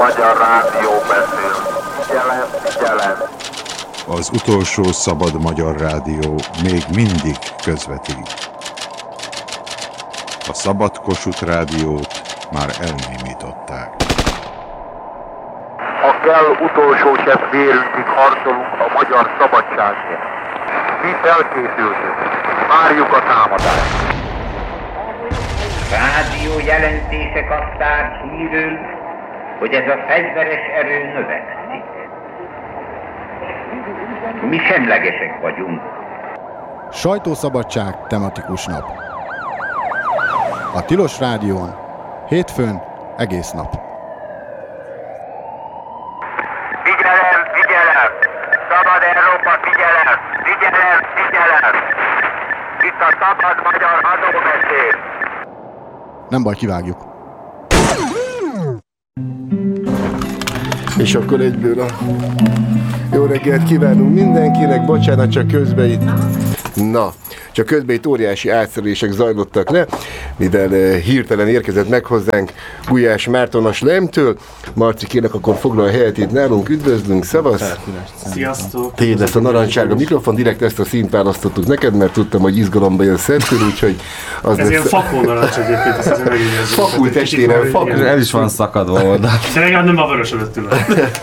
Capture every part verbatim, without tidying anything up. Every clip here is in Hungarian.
Magyar Rádió beszél. Figyelem, figyelem. Az utolsó szabad magyar rádió még mindig közvetít. A Szabad Kossuth Rádiót már elnémították. Ha kell, utolsó sebb vérünkig harcolunk a magyar szabadságért. Mi felkészültünk. Várjuk a támadást. Rádió jelentések adták hírül, hogy ez a fegyveres erő növekszik. Mi semlegesek vagyunk. Sajtószabadság tematikus nap. A Tilos Rádión, hétfőn egész nap. Figyelem, figyelem! Szabad Európa, figyelem! Figyelem, figyelem! Itt a Szabad Magyar Adóbeszéd! Nem baj, kivágjuk. És akkor egyből a jó reggelt kívánunk mindenkinek, bocsánat, csak közben itt... Na, csak közben itt óriási átszerelések zajlottak le, mivel uh, hirtelen érkezett meg hozzánk Gulyás Márton a Slemtől. Marci, kérlek, akkor foglal helyet itt nálunk, üdvözlünk, szavasz! Sziasztok! Téd lesz a narancssárga mikrofon, direkt ezt a színt választottuk neked, mert tudtam, hogy izgalomba jön szentül, úgyhogy az Ez lesz... ilyen fakó narancs egyébként, ezt azért megígézzük. Fakul testére, fakul. El is van szakadva oda. Szerintem nem a vörös előtt ülök.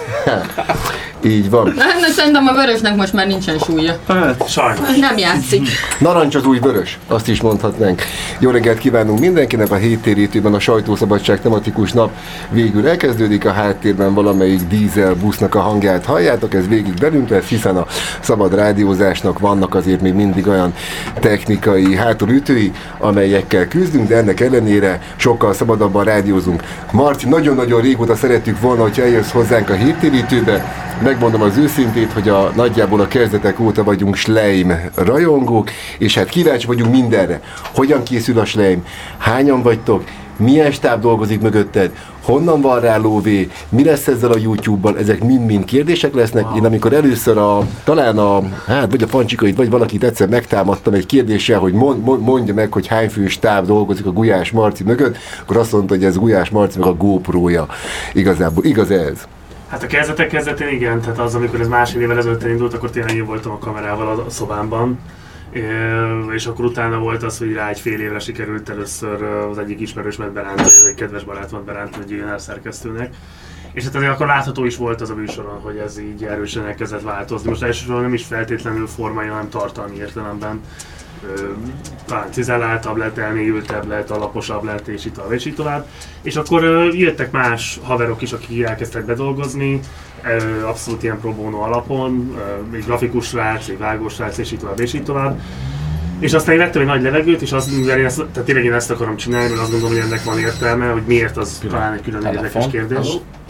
Így van. Nem, szerintem a vörösnek most már nincsen súlya. Hát, sajnos. Nem játszik. Narancs az új vörös, azt is mondhatnánk. Jó reggelt kívánunk mindenkinek, a héttérítőben a sajtószabadság tematikus nap végül elkezdődik, a háttérben valamelyik dízel busznak a hangját halljátok, ez végig belünk lesz, hiszen a szabad rádiózásnak vannak azért még mindig olyan technikai hátulütői, amelyekkel küzdünk, de ennek ellenére sokkal szabadabban rádiózunk. Marci, nagyon-nagyon régóta szerettük volna, hogyha eljössz hozzánk a héttérítőbe. Megmondom az őszintét, hogy a nagyjából a kezdetek óta vagyunk Schleim rajongók, és hát kíváncsi vagyunk mindenre. Hogyan készül a Schleim? Hányan vagytok? Milyen stáb dolgozik mögötted? Honnan van rá lóvé? Mi lesz ezzel a YouTube-bal? Ezek mind-mind kérdések lesznek. Én amikor először a, talán a, hát vagy a Fancsikait, vagy valakit egyszer megtámadtam egy kérdéssel, hogy mond, mondja meg, hogy hány fő stáb dolgozik a Gulyás Marci mögött, akkor azt mondta, hogy ez Gulyás Marci meg a GoPro-ja. Igazából, igaz ez? Hát a kezdetek kezdetén igen, tehát az, amikor ez másfél évvel ezelőtt indult, akkor tényleg én voltam a kamerával a szobámban. És akkor utána volt az, hogy rá egy fél évre sikerült először az egyik ismerősmet berántani, egy kedves barátomat berántani egy ilyen szerkesztőnek. És hát azért akkor látható is volt az a műsoron, hogy ez így erősen elkezdett változni. Most elsősorban nem is feltétlenül formai, hanem tartalmi értelemben. Talán cizelláltabb lett, elmélyültebb lett, alaposabb lett, és így tovább, és így tovább. És akkor jöttek más haverok is, akik elkezdtek bedolgozni, abszolút ilyen pro bono alapon, egy grafikus srác, egy vágós srác, és így tovább, és így tovább. És aztán én vettem egy nagy levegőt, és azt, mivel én ezt, tehát tényleg én ezt akarom csinálni, mert azt gondolom, hogy ennek van értelme, hogy miért, az talán egy külön érdekes kérdés.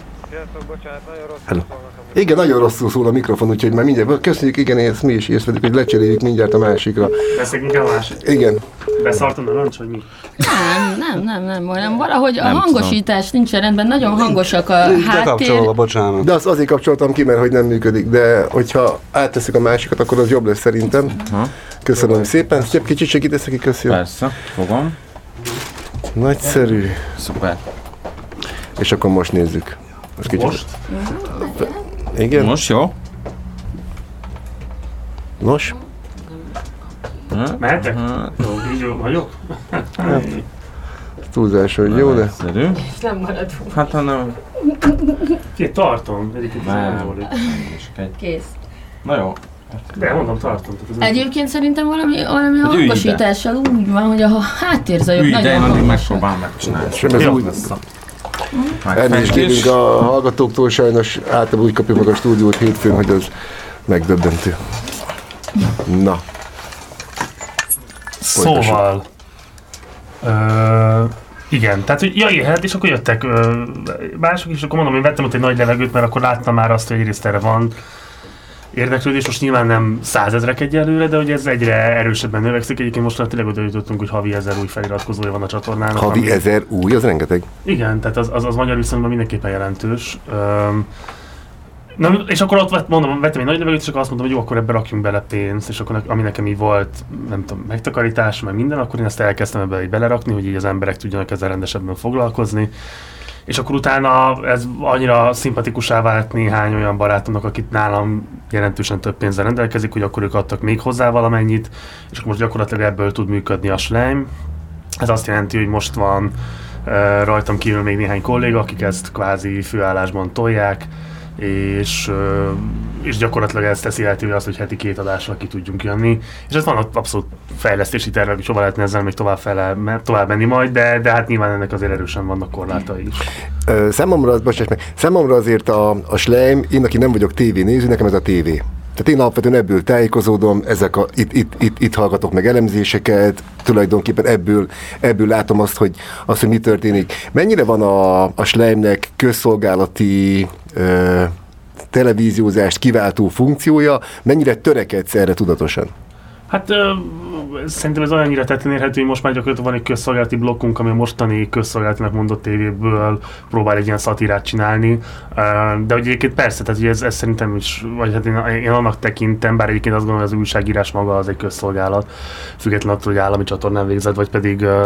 Hello. Igen, nagyon rosszul szól a mikrofon, úgyhogy már mindjárt, köszönjük, igen, ezt mi is észrevettük, hogy lecseréljük mindjárt a másikra. Beszéljünk el a másik? Igen. Beszartam a narancs, vagy mi? Nem, nem, nem, nem, nem. Valahogy a Nem hangosítás tudom. Nincsen rendben, nagyon hangosak a háttér. Bocsánat. De azt azért kapcsoltam ki, mert hogy nem működik, de hogyha átteszek a másikat, akkor az jobb lesz szerintem. Ha. Köszönöm szépen. Szép kicsit segítesz neki, köszönöm. Persze, fogom. Nagyszerű. Szuper. És akkor most nézzük. Most? Kicsit. Most? Igen? Most jó? Nos? Mehetek? Jó, így jó vagyok? Hát, túlzás, hogy jó, de... Szerű. És nem maradunk. Hát hanem... Két tartom, egyébként ez nem volt. Kész. Na jó. De mondom, tartom. Egyébként szerintem valami, valami Hogy ülj hangosítással úgy van, hogy a háttérzajuk Ülj, de nagyon én addig hangosak. megpróbálom megcsinálni. Sem ez Jó. úgy... Elnézést kérünk a hallgatóktól, sajnos általában úgy kapjuk meg a stúdiót hétfőn, hogy az megdöbbentő. Na. Szóval... Ö, igen, tehát hogy ja, jöhet, és akkor jöttek ö, mások, és akkor mondom, én vettem ott egy nagy levegőt, mert akkor láttam már azt, hogy egyrészt erre van érdeklődés, most nyilván nem százezrek egyelőre, de hogy ez egyre erősebben növekszik. Egyébként most már tényleg oda jutottunk, hogy havi ezer új feliratkozója van a csatornának. Havi ami... ezer új, az rengeteg. Igen, tehát az, az, az magyar viszonyban mindenképpen jelentős. Üm, na, és akkor ott vett, mondom, vettem egy nagy levegőt, és akkor azt mondtam, hogy jó, akkor ebbe rakjunk bele pénzt, és akkor ne, ami nekem így volt, nem tudom, megtakarítás, meg minden, akkor én ezt elkezdtem ebbe így belerakni, hogy így az emberek tudjanak ezzel rendesebben foglalkozni. És akkor utána ez annyira szimpatikussá vált néhány olyan barátomnak, akit nálam jelentősen több pénzzel rendelkezik, hogy akkor ők adtak még hozzá valamennyit, és akkor most gyakorlatilag ebből tud működni a Schleim. Ez azt jelenti, hogy most van uh, rajtam kívül még néhány kolléga, akik ezt kvázi főállásban tolják, és, uh, és gyakorlatilag ez teszi lehetővé azt, hogy heti két adásra ki tudjunk jönni. És ez van abszolút fejlesztési tervek, és hova lehetne ezzel még tovább, fele, tovább menni majd, de, de hát nyilván ennek azért erősen vannak korlátai is. Uh, számomra, az, bocsáss meg, számomra azért a, a Schleim, én aki nem vagyok tévénéző, nekem ez a tévé. Tehát én alapvetően ebből tájékozódom, ezek a, itt, itt, itt, itt hallgatok meg elemzéseket, tulajdonképpen ebből, ebből látom azt, hogy, azt, hogy mi történik. Mennyire van a, a Schleimnek közszolgálati ö, televíziózást kiváltó funkciója, mennyire törekedsz erre tudatosan? Hát ö, szerintem ez olyannyira tetten érhető, hogy most már gyakorlatilag van egy közszolgálati blokkunk, ami a mostani közszolgálatinak mondott tévéből próbál egy ilyen szatírát csinálni. Ö, de hogy egyébként persze, tehát ez, ez szerintem is, vagy hát én, én annak tekintem, bár egyébként azt gondolom, hogy az újságírás maga az egy közszolgálat, függetlenül attól, hogy állami csatornán végzett, vagy pedig ö,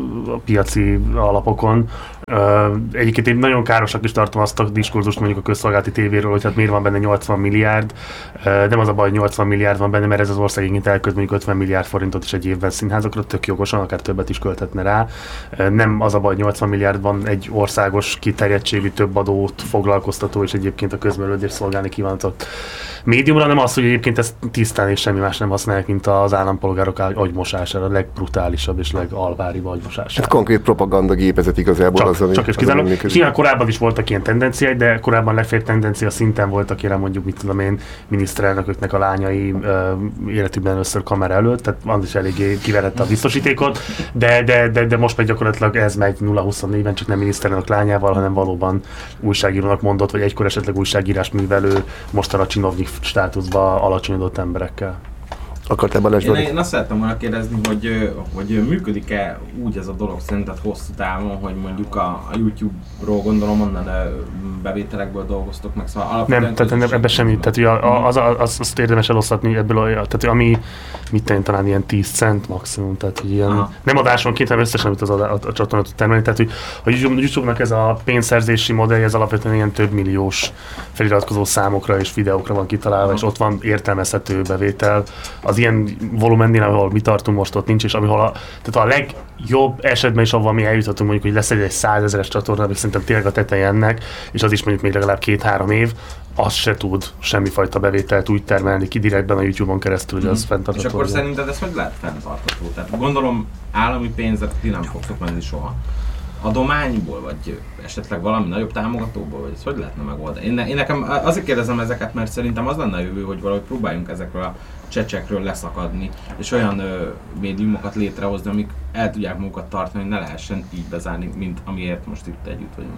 a piaci alapokon. Ö, egyébként én nagyon károsak is tartom azt a diskurzust mondjuk a közszolgálati tévéről, hogy hát miért van benne nyolcvan milliárd. Ö, nem az a baj, hogy nyolcvan milliárd van benne, mert ez az ország egyébként elköt mondjuk ötven milliárd forintot is egy évben színházakra, tök jogosan, akár többet is költhetne rá. Nem az a baj, hogy nyolcvan milliárd van egy országos kiterjedtségű, több adót foglalkoztató és egyébként a közművelődés szolgálni kívántott médiumra, nem az, hogy egyébként ezt tisztán és semmi más nem használják, mint az állampolgárok agymosására, a legbrutálisabb és legalváribb agymosására. Hát konkrét propaganda gépezet igazából csak, az, ami... Csak és kizárólag. És nyilván korábban is voltak ilyen tendenciák, de korábban legfeljebb tendencia szinten voltak ilyen mondjuk, mit tudom én, miniszterelnököknek a lányai uh, életükben először kamera előtt, tehát az is eléggé kiverette a biztosítékot, de, de, de, de most meg gyakorlatilag ez megy nulla huszonnégyben, csak nem miniszterelnök lányával, hanem valóban újságírónak mondott, vagy egykor esetleg újságírás művelő, mostanra csinovnyi státuszba alacsonyodott emberekkel. Akartál Balázs? Én, én azt szerettem volna kérdezni, hogy, hogy működik-e úgy ez a dolog szerinted hosszú távon, hogy mondjuk a, a YouTube-ról gondolom onnan bevételekből dolgoztok meg, szóval nem, tehát ebben semmi, tehát az, az, az, azt érdemes eloszlatni ebből, a, tehát ami mit tenni, talán ilyen tíz cent maximum, tehát hogy ilyen, aha, nem adásonként, hanem összesen, amit az a, a, a csatorna tud termelni, tehát hogy a YouTube-nak ez a pénzszerzési modell, ez alapvetően ilyen több milliós feliratkozó számokra és videókra van kitalálva, aha, és ott van értelmezhető bevétel. Az ilyen volumennél, ahol mi tartunk most, ott nincs, és amihol a, tehát a legjobb esetben is, ahol mi eljuthatunk, mondjuk, hogy lesz egy százezeres csatorna, ami szerintem tényleg a teteje ennek, és az is mondjuk még legalább két-három év, az se tud semmifajta bevételt úgy termelni ki direktben a YouTube-on keresztül, hogy az mm. fenntartható. És akkor szerinted ez hogy lehet fenntartható? Tehát gondolom állami pénzet ti nem fogtok menni soha. Adományból, vagy esetleg valami nagyobb támogatóból, vagy ezt hogy lehetne megoldani? Én, én nekem azért kérdezem ezeket, mert szerintem az lenne a jövő, hogy valahogy próbáljunk ezekről a csecsekről leszakadni, és olyan ö, médiumokat létrehozni, amik el tudják magukat tartani, hogy ne lehessen így bezárni, mint amiért most itt együtt vagyunk.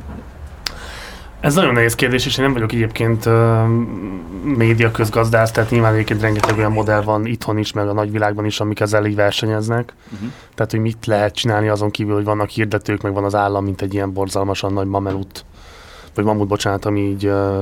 Ez nagyon nehéz kérdés, és én nem vagyok egyébként uh, média közgazdász, tehát nyilván egyébként rengeteg olyan modell van itthon is, meg a nagyvilágban is, amik ezzel így versenyeznek. Uh-huh. Tehát, hogy mit lehet csinálni azon kívül, hogy vannak hirdetők, meg van az állam, mint egy ilyen borzalmasan nagy mamelut, vagy mamut, bocsánat, ami így uh,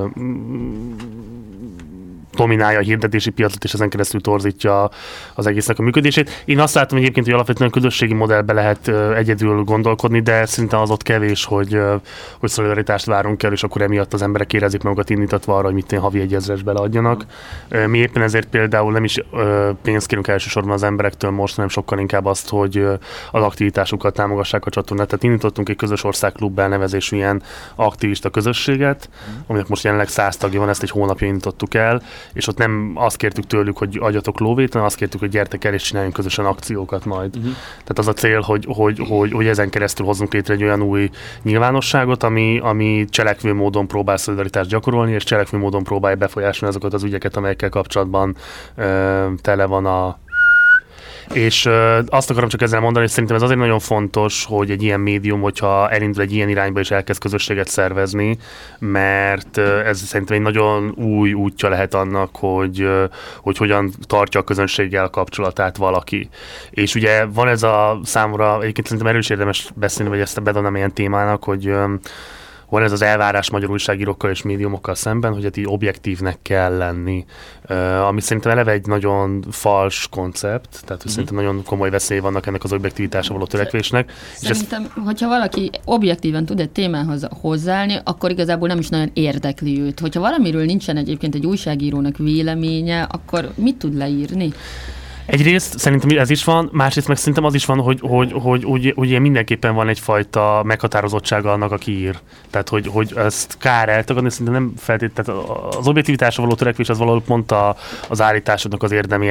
dominálja a hirdetési piacot, és ezen keresztül torzítja az egésznek a működését. Én azt látom egyébként, hogy alapvetően közösségi modellbe lehet uh, egyedül gondolkodni, de szerintem az ott kevés, hogy, uh, hogy szolidaritást várunk el, és akkor emiatt az emberek érezik magukat indítatva arra, hogy mit én havi egy ezres beleadjanak. Uh, mi éppen ezért például nem is uh, pénzt kérünk elsősorban az emberektől most, hanem sokkal inkább azt, hogy uh, az aktivitásukat támogassák a csatornát. Tehát indítottunk egy közös országklub elnevezésű ilyen aktivista közösséget, aminek most jelenleg száz tagja van, ezt egy hónapja indítottuk el, és ott nem azt kértük tőlük, hogy adjatok lóvét, hanem azt kértük, hogy gyertek el és csináljunk közösen akciókat majd. Uh-huh. Tehát az a cél, hogy, hogy, hogy, hogy ezen keresztül hozzunk létre egy olyan új nyilvánosságot, ami, ami cselekvő módon próbál szolidaritást gyakorolni, és cselekvő módon próbálja befolyásolni azokat az ügyeket, amelyekkel kapcsolatban ö, tele van a És ö, azt akarom csak ezzel mondani, hogy szerintem ez azért nagyon fontos, hogy egy ilyen médium, hogyha elindul egy ilyen irányba és elkezd közösséget szervezni, mert ö, ez szerintem egy nagyon új útja lehet annak, hogy, ö, hogy hogyan tartja a közönséggel a kapcsolatát valaki. És ugye van ez a számomra, egyébként szerintem erről is érdemes beszélni, vagy ezt bedonnám ilyen témának, hogy ö, van ez az elvárás magyar újságírókkal és médiumokkal szemben, hogy hát így objektívnek kell lenni, uh, ami szerintem eleve egy nagyon fals koncept, tehát hogy mm. szerintem nagyon komoly veszély vannak ennek az objektivitásra való törekvésnek. Szerintem, és ez... hogyha valaki objektíven tud egy témához hozzáállni, akkor igazából nem is nagyon érdekli őt. Hogyha valamiről nincsen egyébként egy újságírónak véleménye, akkor mit tud leírni? Egyrészt szerintem ez is van, másrészt meg szerintem az is van, hogy, hogy, hogy hogy ugye mindenképpen van egyfajta meghatározottsága annak, aki ír. Tehát, hogy, hogy ezt kár eltagadni, szerintem nem feltétlenül. Az objektivitásra való törekvés az valahol pont a, az állításodnak az érdemi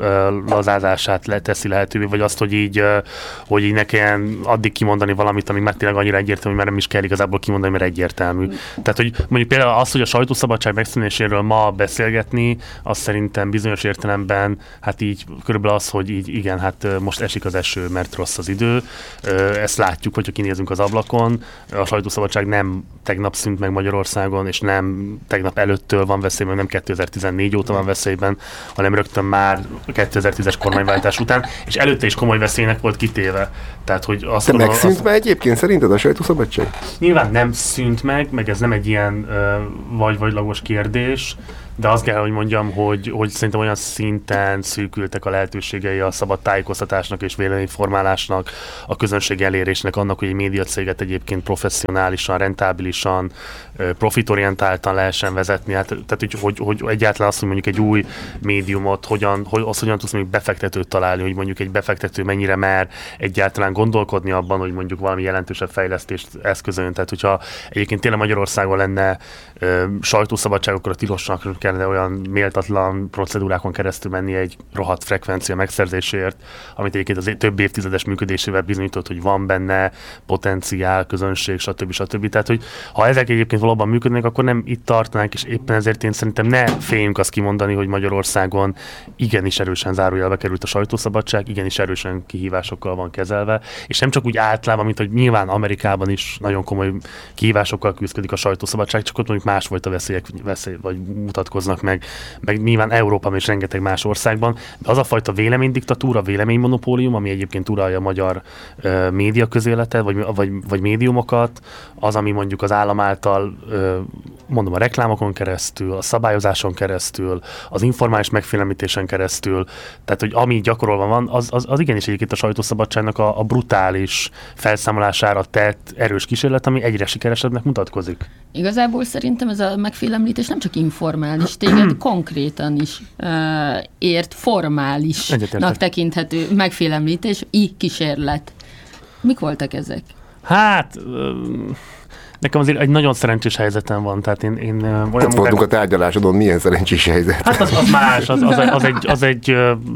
ellazázását teszi lehetővé, vagy azt, hogy így, hogy így ne kelljen addig kimondani valamit, ami már tényleg annyira egyértelmű, mert nem is kell igazából kimondani, mert egyértelmű. Tehát, hogy mondjuk például az, hogy a sajtószabadság megszűnéséről ma beszélgetni, az szerintem bizonyos értelemben, hát így körülbelül az, hogy így igen, hát most esik az eső, mert rossz az idő. Ezt látjuk, hogyha kinézünk az ablakon. A sajtószabadság nem tegnap szűnt meg Magyarországon, és nem tegnap előttől van veszélyben, nem kétezer-tizennégy óta van veszélyben, hanem rögtön már kétezer-tízes kormányváltás után, és előtte is komoly veszélynek volt kitéve. Tehát, hogy azt De megszűnt az... már egyébként szerinted a sajtószabadság? Nyilván nem szűnt meg, meg ez nem egy ilyen vagy-vagylagos kérdés, de azt kell, hogy mondjam, hogy, hogy szerintem olyan szinten szűkültek a lehetőségei a szabad tájékoztatásnak és véleményformálásnak, a közönség elérésnek, annak, hogy egy médiacéget egyébként professzionálisan, rentábilisan, profitorientáltan lehessen vezetni. Hát, tehát, hogy, hogy, hogy egyáltalán azt, hogy mondjuk egy új médiumot, hogyan, hogy, azt hogyan tudsz mondjuk befektetőt találni, hogy mondjuk egy befektető mennyire mer egyáltalán gondolkodni abban, hogy mondjuk valami jelentősebb fejlesztést eszközön. Tehát, hogyha egyébként tényleg Magyarországon lenne ö, sajtószabadság, akkor a tilosnak kellene olyan méltatlan procedúrákon keresztül menni egy rohadt frekvencia megszerzéséért, amit egyébként az több évtizedes működésével bizonyított, hogy van benne potenciál, közönség, stb. stb. Tehát, hogy ha ezek egyébként valóban működnek, akkor nem itt tartanánk, és éppen ezért én szerintem ne féljünk azt kimondani, hogy Magyarországon igenis erősen zárójelbe került a sajtószabadság, igenis erősen kihívásokkal van kezelve, és nem csak úgy általában, mint hogy nyilván Amerikában is nagyon komoly kihívásokkal küzdik a sajtószabadság, csak ott mondjuk más volt a veszélyek, veszély, vagy mutatkoznak meg, meg nyilván Európában és rengeteg más országban, de az a fajta véleménydiktatúra, véleménymonopólium, ami egyébként uralja a magyar uh, média közéletet, vagy, vagy, vagy médiumokat, az, ami mondjuk az állam által, uh, mondom, a reklámokon keresztül, a szabályozáson keresztül, az informális megfélemlítésen keresztül, tehát, hogy ami gyakorolva van, az, az, az igenis egyébként a sajtószabadságnak a, a brutális felszámolására tett erős kísérlet, ami egyre sikeresebbnek mutatkozik. Igazából szerintem ez a megfélemlítés nem csak informális, téged konkrétan is uh, ért formálisnak tekinthető megfélemlítés, i kísérlet. Mik voltak ezek? Hát... Um... Nekem azért egy nagyon szerencsés helyzetem van, tehát én... én olyan Ott voltunk munkák... a tárgyalásodon, milyen szerencsés helyzet? Hát az, az más, az, az, az, egy, az egy...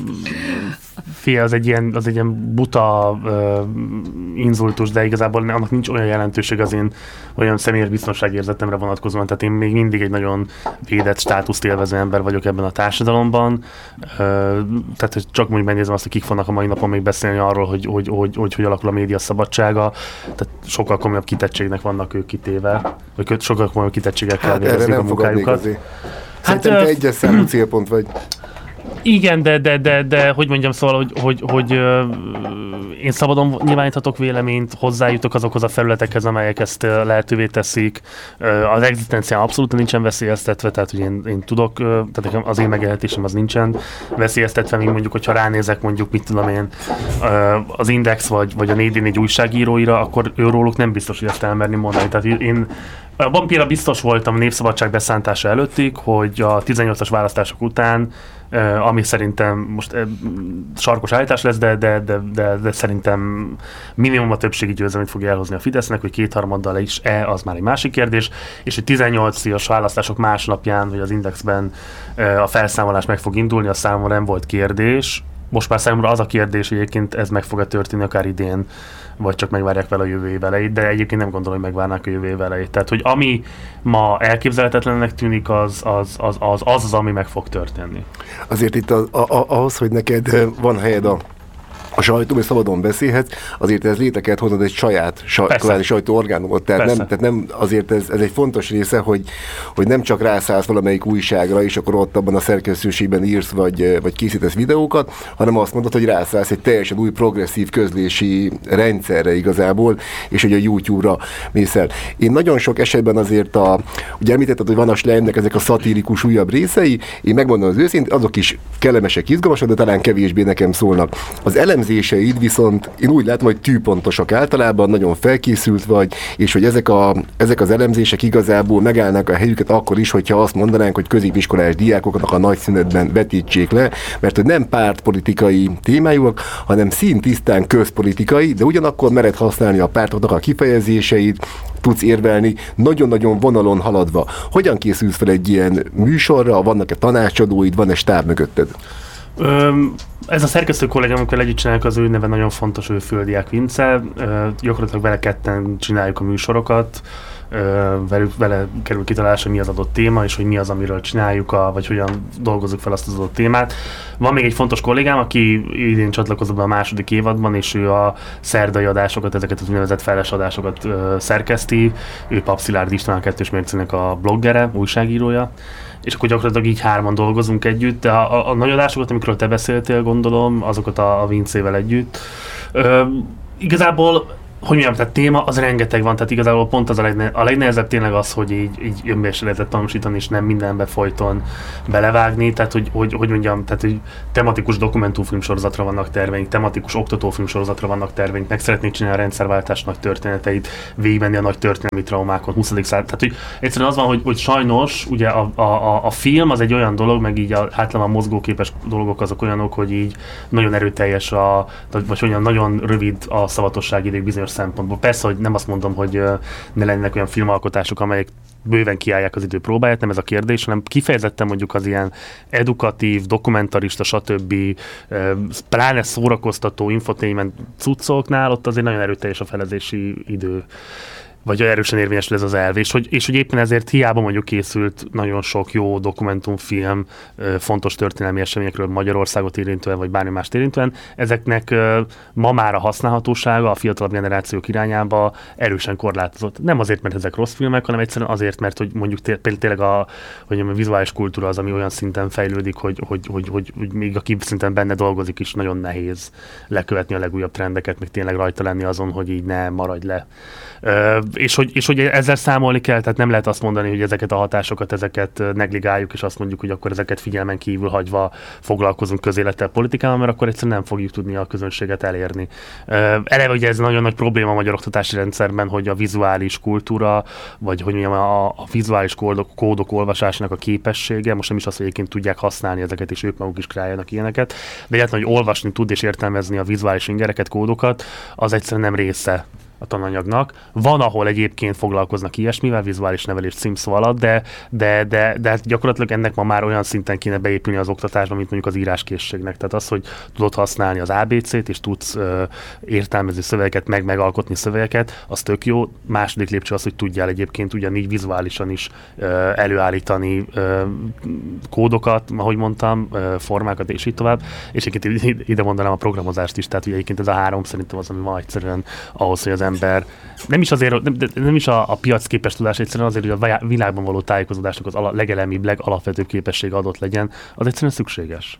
Fia, az egy ilyen, az egy ilyen buta uh, inzultus, de igazából annak nincs olyan jelentőség az én olyan személyes biztonságérzetemre vonatkozóan, tehát én még mindig egy nagyon védett státuszt élvező ember vagyok ebben a társadalomban. Uh, tehát csak mondjuk megnézem azt, hogy kik fognak a mai napon még beszélni arról, hogy hogy, hogy, hogy, hogy alakul a média szabadsága, tehát sokkal komolyabb kitettségnek vannak ők kitéve, vagy sokkal komolyabb kitettségekkel hát végezik a munkájukat. Hát, Szerintem te egyes számú célpont vagy. Igen, de, de, de, de hogy mondjam, szóval, hogy, hogy, hogy uh, én szabadon nyilváníthatok véleményt, hozzájutok azokhoz a felületekhez, amelyek ezt uh, lehetővé teszik. Uh, az egzisztenciám abszolút nincsen veszélyeztetve, tehát hogy én, én tudok, uh, tehát az én megélhetésem az nincsen veszélyeztetve, míg mondjuk, hogyha ránézek mondjuk, mit tudom én, uh, az Index vagy, vagy a négy négy újságíróira, akkor őróluk nem biztos, hogy ezt elmerni mondani. Tehát én abban például biztos voltam a Népszabadság beszántása előttig, hogy a tizennyolcas választások után, Uh, ami szerintem most uh, sarkos állítás lesz, de, de, de, de, de szerintem minimum a többségi győzelmet fogja elhozni a Fidesznek, hogy kétharmaddal is-e, az már egy másik kérdés, és hogy tizennyolcas választások másnapján, hogy az Indexben uh, a felszámolás meg fog indulni, a számomra nem volt kérdés. Most már számomra az a kérdés, hogy egyébként ez meg fog-e történni akár idén, vagy csak megvárják vele a jövő év elejét, de egyébként nem gondolom, hogy megvárnák a jövő év elejét. Tehát, hogy ami ma elképzelhetetlennek tűnik, az az, az, az, az, az ami meg fog történni. Azért itt a, a, a, ahhoz, hogy neked van helyed a a sajtó, hogy szabadon beszélhetsz, azért ez létre kellett hoznod egy saját saj, sajtóorgánumot. Tehát nem, tehát nem azért ez, ez egy fontos része, hogy, hogy nem csak rászállsz valamelyik újságra, és akkor ott abban a szerkesztőségben írsz, vagy, vagy készítesz videókat, hanem azt mondod, hogy rászállsz egy teljesen új progresszív közlési rendszerre igazából, és hogy a YouTube-ra mész el. Én nagyon sok esetben azért a, ugye említetted, hogy van a Slemnek ezek a szatirikus újabb részei, én megmondom az őszintén, azok is kellemesek, izgalmasak, de talán kevésbé nekem szólnak. Az elemzéseid viszont én úgy látom, hogy tűpontosak általában, nagyon felkészült vagy, és hogy ezek, a, ezek az elemzések igazából megállnak a helyüket akkor is, hogyha azt mondanánk, hogy középiskolás diákoknak a nagy szünetben vetítsék le, mert hogy nem pártpolitikai témájúak, hanem szintisztán közpolitikai, de ugyanakkor mered használni a pártoknak a kifejezéseit, tudsz érvelni, nagyon-nagyon vonalon haladva. Hogyan készülsz fel egy ilyen műsorra? Vannak-e tanácsadóid, van-e stáb mögötted? Öm, ez a szerkesztő kollégám, amikor együtt csináljuk, az ő neve nagyon fontos, ő Földiák Vince. Ö, gyakorlatilag vele ketten csináljuk a műsorokat, ö, velük, vele kerül kitalálásra, hogy mi az adott téma, és hogy mi az, amiről csináljuk, a, vagy hogyan dolgozzuk fel azt az adott témát. Van még egy fontos kollégám, aki idén csatlakozott be a második évadban, és ő a szerdai adásokat, ezeket az úgynevezett feles adásokat ö, szerkeszti. Ő Pap Szilárd István, a Kettős Mércének a bloggere, újságírója. És akkor gyakorlatilag így hárman dolgozunk együtt, de a, a, a nagy adásokat, amikről te beszéltél, gondolom, azokat a, a Vincével együtt. Ö, igazából, hogy mondjam, tehát téma, az rengeteg van, tehát igazából pont az a, legne, a legnehezebb tényleg az, hogy így, így önbeszéletet tanúsítani, és nem mindenbe folyton belevágni, tehát hogy, hogy, hogy mondjam, tehát hogy tematikus dokumentumfilm sorozatra vannak terveink, tematikus oktatófilm sorozatra vannak terveink, meg szeretnék csinálni a rendszerváltás nagy történeteit, végigmenni a nagy történelmi traumákon, huszadik század. Tehát hogy egyszerűen az van, hogy, hogy sajnos ugye a, a, a, a film az egy olyan dolog, meg így a, általában a mozgóképes dolgok azok olyanok, hogy így nagyon erőteljes, a, vagy olyan nagyon rövid a szavatosság idő bizonyos szempontból. Persze, hogy nem azt mondom, hogy uh, ne lennének olyan filmalkotások, amelyek bőven kiállják az idő próbáját, nem ez a kérdés, hanem kifejezetten mondjuk az ilyen edukatív, dokumentarista, stb. Uh, pláne szórakoztató infotainment cuccoknál, ott azért nagyon erőteljes a felezési idő. Vagy erősen érvényesül ez az elv, és hogy, és hogy éppen ezért hiába mondjuk készült nagyon sok jó dokumentumfilm, fontos történelmi eseményekről Magyarországot érintően, vagy bármi mást érintően, ezeknek ma már a használhatósága a fiatalabb generációk irányába erősen korlátozott. Nem azért, mert ezek rossz filmek, hanem egyszerűen azért, mert hogy mondjuk té- tényleg a, hogy a vizuális kultúra az, ami olyan szinten fejlődik, hogy, hogy, hogy, hogy, hogy még aki szinten benne dolgozik is, nagyon nehéz lekövetni a legújabb trendeket, még tényleg rajta lenni azon, hogy így ne maradj le. Uh, és, hogy, és hogy ezzel számolni kell, tehát nem lehet azt mondani, hogy ezeket a hatásokat, ezeket negligáljuk, és azt mondjuk, hogy akkor ezeket figyelmen kívül hagyva foglalkozunk közélettel, politikával, mert akkor egyszerűen nem fogjuk tudni a közönséget elérni. Uh, eleve ugye ez nagyon nagy probléma a magyar oktatási rendszerben, hogy a vizuális kultúra, vagy hogy mondjam, a, a vizuális kódok, kódok olvasásának a képessége, most nem is az, hogy egyébként tudják használni ezeket, és ők maguk is kreáljanak ilyeneket, de egyáltalán, hogy olvasni tud és értelmezni a vizuális ingereket, kódokat, az egyszerűen nem része a tananyagnak. Van, ahol egyébként foglalkoznak ilyesmivel, vizuális nevelés címszó alatt, de, de, de, de gyakorlatilag ennek ma már olyan szinten kéne beépülni az oktatásba, mint mondjuk az íráskészségnek. Tehát az, hogy tudod használni az á bé cét, és tudsz ö, értelmező szövegeket, meg megalkotni szövegeket, az tök jó. Második lépcső az, hogy tudjál egyébként ugyanígy vizuálisan is ö, előállítani ö, kódokat, ahogy mondtam, ö, formákat, és így tovább. És egyébként ide mondanám a programozást is, tehát ugye egyébként ez a három szerintem az, ami ma egyszerűen ahhoz, hogy az ember, nem is azért, nem, nem is a, a piacképes tudás, egyszerűen azért, hogy a világban való tájékozódásnak az ala, legelemibb, legalapvetőbb képessége adott legyen, az egyszerűen szükséges.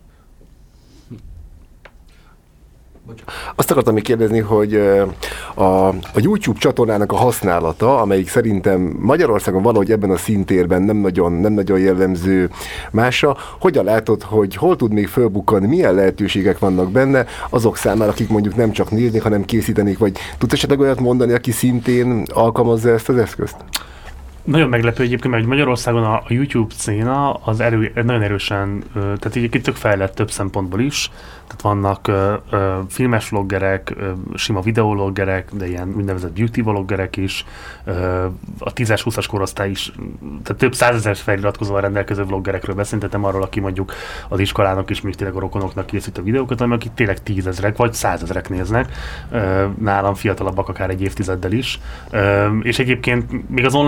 Azt akartam még kérdezni, hogy a, a YouTube csatornának a használata, amelyik szerintem Magyarországon valahogy ebben a szintérben nem nagyon, nem nagyon jellemző másra, hogyan látod, hogy hol tud még fölbukkanni, milyen lehetőségek vannak benne azok számára, akik mondjuk nem csak néznék, hanem készítenék, vagy tudsz esetleg olyat mondani, aki szintén alkalmazza ezt az eszközt? Nagyon meglepő egyébként, mert Magyarországon a YouTube széna az erő, nagyon erősen, tehát egyébként tök fejlett több szempontból is. Tehát vannak ö, ö, filmes vloggerek, ö, sima videologgerek, de ilyen úgynevezett beauty vloggerek is. Ö, a tízes-húszas korosztály is, tehát több százezer feliratkozóval rendelkező vloggerekről beszéltem, arról, aki mondjuk az iskolának is, még tényleg a rokonoknak készít a videókat, hanem akik tényleg tízezrek vagy százezrek néznek. Ö, nálam fiatalabbak akár egy évtizeddel is. Ö, és egyébként még az online médiában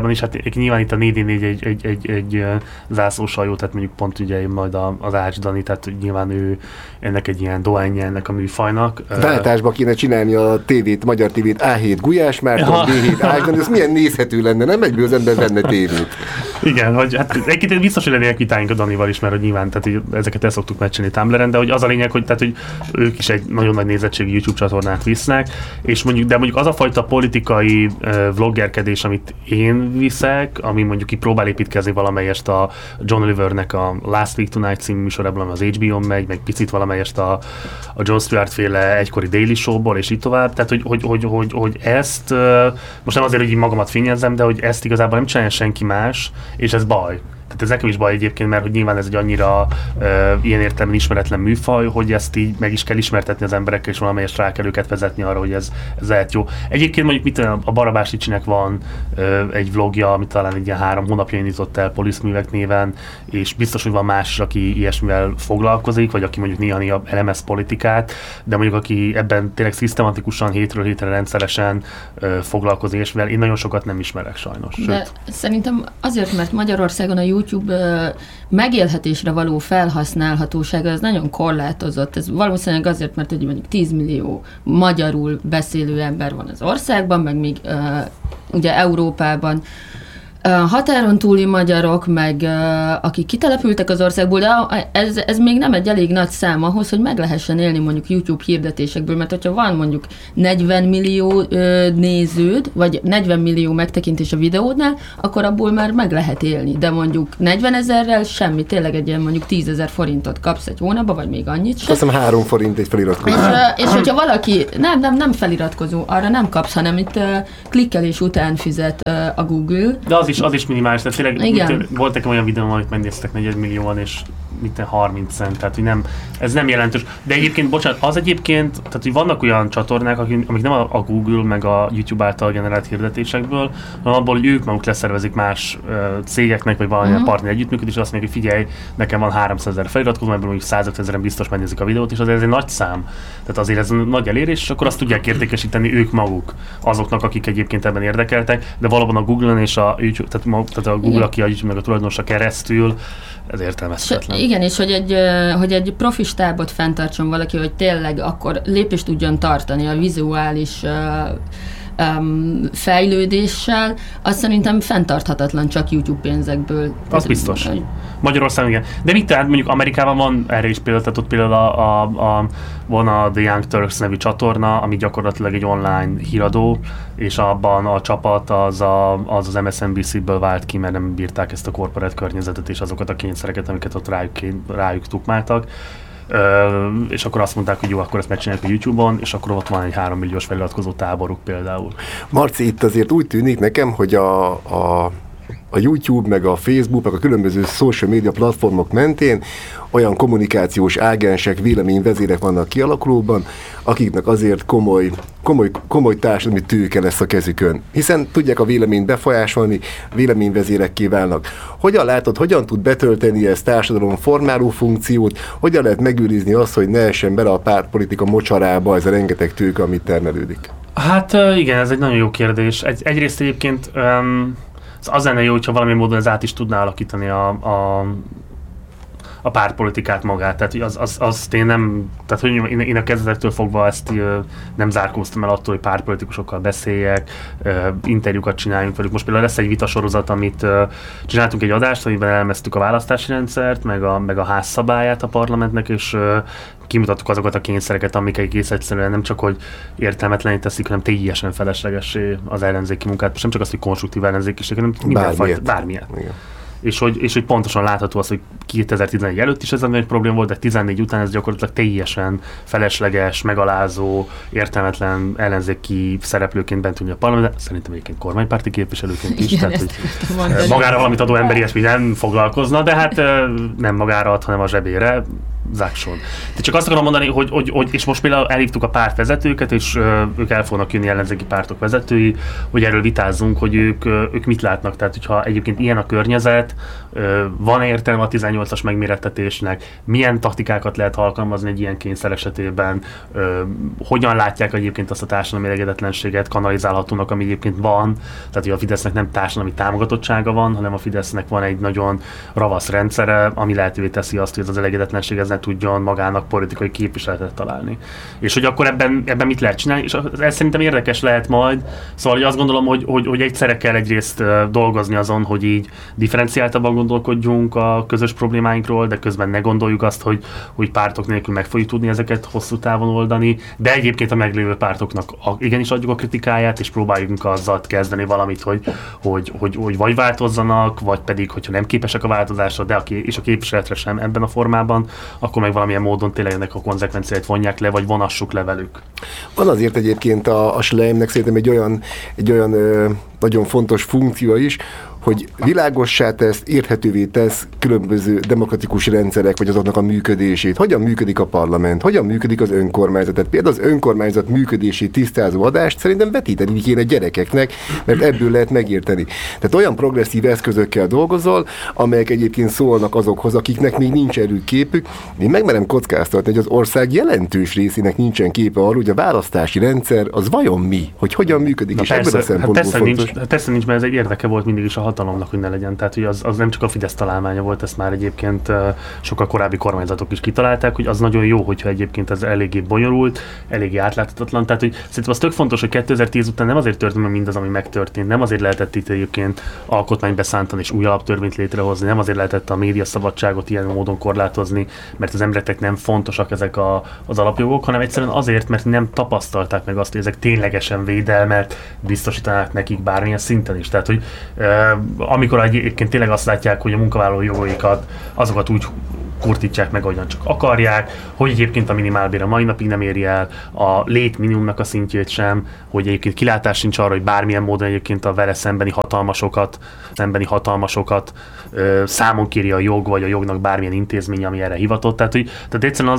valójában is, hát nyilván itt a négy négy egy, egy, egy, egy zászlóshajó, tehát mondjuk pont ugye majd az Ács Dani, tehát nyilván ő ennek egy ilyen dohányja ennek a műfajnak. Váltásba kéne csinálni a tévét, magyar tévét, á hét Gulyás Márton, bé hét Ács Dani, ez milyen nézhető lenne, nem egyből az ember venne tévét. Igen, hogy hát egyébként biztos, hogy lennének vitáink a Danival is, mert hogy nyilván tehát, hogy ezeket el szoktuk megcsinálni Tumblr-en, de hogy az a lényeg, hogy, tehát, hogy ők is egy nagyon nagy nézettségű YouTube csatornát visznek, és mondjuk, de mondjuk az a fajta politikai uh, vloggerkedés, amit én viszek, ami mondjuk ki próbál építkezni valamelyest a John Olivernek a Last Week Tonight című műsorából, ami az há bé ó-n megy, meg picit valamelyest a, a Jon Stewart féle egykori Daily Show-ból, és így tovább. Tehát, hogy, hogy, hogy, hogy, hogy ezt, uh, most nem azért, hogy így magamat fényezzem, de hogy ezt igazából nem csinálja senki más, és ez baj. Tehát ez nekem is baj egyébként, mert hogy nyilván ez egy annyira uh, ilyen értelemben ismeretlen műfaj, hogy ezt így meg is kell ismertetni az emberekkel, és valamelyest rá kell őket vezetni arra, hogy ez, ez lehet jó. Egyébként mondjuk mit a Barabás Ricsinek van uh, egy vlogja, amit talán egy ilyen három hónapja indított el Poliszművek néven, és biztos, hogy van más is, aki ilyesmivel foglalkozik, vagy aki mondjuk néha-néha elemez politikát, de mondjuk aki ebben tényleg szisztematikusan, hétről hétre rendszeresen uh, foglalkozik, és mivel én nagyon sokat nem ismerek sajnos. De Sőt. Szerintem azért, mert Magyarországon a YouTube uh, megélhetésre való felhasználhatósága az nagyon korlátozott. Ez valószínűleg azért, mert egy mondjuk tíz millió magyarul beszélő ember van az országban, meg még uh, ugye Európában uh, határon túli magyarok, meg uh, akik kitelepültek az országból, de ez, ez még nem egy elég nagy szám ahhoz, hogy meg lehessen élni mondjuk YouTube hirdetésekből, mert hogyha van mondjuk negyven millió uh, néződ, vagy negyven millió megtekintés a videódnál, akkor abból már meg lehet élni, de mondjuk negyven ezerrel semmi, tényleg egy ilyen mondjuk tízezer forintot kapsz egy hónapba, vagy még annyit sem. Azt hiszem három forint egy feliratkozó. És, uh, és hogyha valaki, nem, nem, nem feliratkozó, arra nem kapsz, hanem itt uh, klikkelés után fizet uh, a Google. De az is, az is minimális, tehát tényleg mit, volt nekem olyan videóm, amit megnéztek negyven millióan, és mint harminc cent, tehát hogy nem, ez nem jelentős. De egyébként, bocsánat, az egyébként, tehát hogy vannak olyan csatornák, akik, amik nem a, a Google meg a YouTube által generált hirdetésekből, hanem abból, hogy ők maguk leszervezik más uh, cégeknek, vagy valamilyen uh-huh. partner együttműködés, és azt mondják, hogy figyelj, nekem van háromszázezer feliratkozó, ebből mondjuk százötvenzeren biztos megnézik a videót, és azért ez egy nagy szám. Tehát azért ez nagy elérés, és akkor azt tudják értékesíteni ők maguk azoknak, akik egyébként ebben érdekeltek, de valóban a Google-on és a YouTube, tehát, tehát a Google, igen. aki a YouTube meg a tulajdonosa keresztül, ez értelmezhetetlen. Igen, és hogy egy, hogy egy profi stábot fenntartson valaki, hogy tényleg akkor lépést tudjon tartani a vizuális uh, um, fejlődéssel, az szerintem fenntarthatatlan csak YouTube pénzekből. Az biztos. Magyarországon igen. De mit tehát mondjuk Amerikában van erre is például, tehát ott például a, a, a, van a The Young Turks nevű csatorna, ami gyakorlatilag egy online híradó, és abban a csapat az a, az, az em es en bé cé-ből vált ki, mert nem bírták ezt a korporát környezetet és azokat a kényszereket, amiket ott rájuk, rájuk tukmáltak. Ö, és akkor azt mondták, hogy jó, akkor ezt megcsináljuk a YouTube-on, és akkor ott van egy három milliós feliratkozó táboruk például. Marci, itt azért úgy tűnik nekem, hogy a, a a YouTube, meg a Facebook, meg a különböző social media platformok mentén olyan kommunikációs ágensek, véleményvezérek vannak kialakulóban, akiknek azért komoly, komoly, komoly társadalmi tőke lesz a kezükön. Hiszen tudják a véleményt befolyásolni, véleményvezérekké válnak. Hogyan látod, hogyan tud betölteni ezt társadalom formáló funkciót, hogyan lehet megőrizni azt, hogy ne essen bele a pártpolitika mocsarába ez a rengeteg tőke, amit termelődik? Hát igen, ez egy nagyon jó kérdés. Egy, egyrészt egyébként um, az lenne jó, hogyha valami módon ez át is tudná alakítani a, a, a pártpolitikát magát. Tehát az, az, azt én nem, tehát hogy én, én a kezdetektől fogva ezt ö, nem zárkóztam el attól, hogy pártpolitikusokkal beszéljek, ö, interjúkat csináljunk velük. Most például lesz egy vitasorozat, amit ö, csináltunk egy adást, amiben elemeztük a választási rendszert, meg a, meg a házszabályát a parlamentnek, és ö, kimutattuk azokat a kényszereket, amik egész egyszerűen nem csak, hogy értelmetlenít teszik, hanem teljesen feleslegessé az ellenzéki munkát. Most nem csak azt, hogy konstruktív ellenzékiség, hanem mindenfajta, bármilyen. És hogy, és hogy pontosan látható az, hogy kétezer-tizenegy előtt is ez egy probléma volt, de tizennégy után ez gyakorlatilag teljesen felesleges, megalázó, értelmetlen ellenzéki szereplőként bent ülni a parlamentben, szerintem egyébként kormánypárti képviselőként is, igen, tehát hogy magára valamit adó ember ilyesmi nem foglalkozna, de hát nem magára ad, hanem a zsebére. zákson. De csak azt akarom mondani, hogy, hogy, hogy és most például elhívtuk a pártvezetőket, és uh, ők el fognak jönni, ellenzéki pártok vezetői, hogy erről vitázzunk, hogy ők, uh, ők mit látnak. Tehát, hogyha egyébként ilyen a környezet, uh, van értelme a tizennyolcas megmérettetésnek, milyen taktikákat lehet alkalmazni egy ilyen kényszer esetében, uh, hogyan látják egyébként azt a társadalmi elégedetlenséget kanalizálhatónak, ami egyébként van. Tehát, hogy a Fidesznek nem társadalmi támogatottsága van, hanem a Fidesznek van egy nagyon ravasz rendszere, ami lehetővé teszi azt, hogy az elégedetlenség ez ne tudjon magának politikai képviseletet találni. És hogy akkor ebben, ebben mit lehet csinálni, és ez szerintem érdekes lehet majd. Szóval hogy azt gondolom, hogy, hogy, hogy egyszerre kell egyrészt dolgozni azon, hogy így differenciáltabban gondolkodjunk a közös problémáinkról, de közben ne gondoljuk azt, hogy, hogy pártok nélkül meg fogjuk tudni ezeket hosszú távon oldani, de egyébként a meglévő pártoknak igenis adjuk a kritikáját, és próbáljunk azzal kezdeni valamit, hogy, hogy, hogy, hogy vagy változzanak, vagy pedig, hogyha nem képesek a változásra, de a ké- és a képviseletre sem ebben a formában, akkor meg valamilyen módon tényleg ennek a konzekvenciáit vonják le, vagy vonassuk le velük. Van azért egyébként a, a Schleimnek szerintem egy olyan, egy olyan ö, nagyon fontos funkció is, hogy világossá tesz, érthetővé tesz különböző demokratikus rendszerek, vagy azoknak a működését. Hogyan működik a parlament, hogyan működik az önkormányzat. Tehát például az önkormányzat működését tisztázó adást szerintem vetíteni kéne gyerekeknek, mert ebből lehet megérteni. Tehát olyan progresszív eszközökkel dolgozol, amelyek egyébként szólnak azokhoz, akiknek még nincs erről képük. Én megmerem kockáztatni, hogy az ország jelentős részének nincsen képe arról, hogy a választási rendszer az vajon mi, hogy hogyan működik, Na és persze, ebből a szempontból hát persze fontos. nincs, persze nincs, mert ez egy érdeke volt mindig is a hatalomnak, hogy ne legyen. Tehát, hogy az, az nem csak a Fidesz találmánya volt, ezt már egyébként uh, sokkal korábbi kormányzatok is kitalálták, hogy az nagyon jó, hogyha egyébként ez eléggé bonyolult, eléggé átláthatatlan. Tehát, hogy szerintem az tök fontos, hogy kétezer-tíz után nem azért történt meg mindaz, ami megtörtént, nem azért lehetett itt egyébként alkotmányt beszántani és új alaptörvényt létrehozni, nem azért lehetett a média szabadságot ilyen módon korlátozni, mert az embereknek nem fontosak ezek a, az alapjogok, hanem egyszerűen azért, mert nem tapasztalták meg azt, hogy ezek ténylegesen védelmet biztosítanak nekik bármilyen szinten is. Tehát, hogy uh, amikor egyébként tényleg azt látják, hogy a munkavállaló jogaikat, azokat úgy kurtítják meg, ahogyan csak akarják, hogy egyébként a minimálbér a mai napig nem éri el a létminimumnak a szintjét sem, hogy egyébként kilátás sincs arra, hogy bármilyen módon egyébként a vele szembeni hatalmasokat, szembeni hatalmasokat ö, számon kéri a jog, vagy a jognak bármilyen intézmény, ami erre hivatott. Tehát, hogy, tehát egyszerűen az